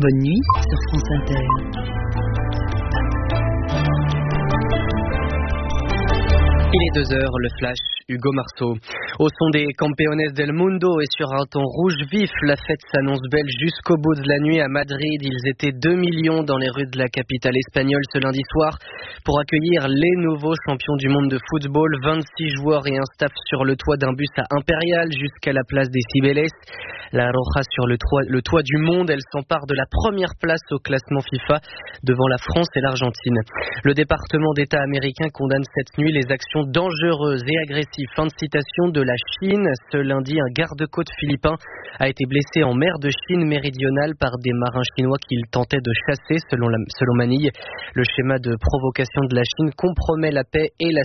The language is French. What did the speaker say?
Bonne nuit sur France Inter. Il est 2h, le flash, Hugo Marceau. Au son des Campeones del Mundo et sur un ton rouge vif, la fête s'annonce belle jusqu'au bout de la nuit à Madrid. Ils étaient 2 millions dans les rues de la capitale espagnole ce lundi soir pour accueillir les nouveaux champions du monde de football. 26 joueurs et un staff sur le toit d'un bus à Impérial jusqu'à la place des Cibeles. La Roja sur le toit du monde, elle s'empare de la première place au classement FIFA devant la France et l'Argentine. Le département d'État américain condamne cette nuit les actions dangereuses et agressives. Fin de citation de la Chine. Ce lundi, un garde-côte philippin a été blessé en mer de Chine méridionale par des marins chinois qu'il tentait de chasser selon Manille. Le schéma de provocation de la Chine compromet la paix et la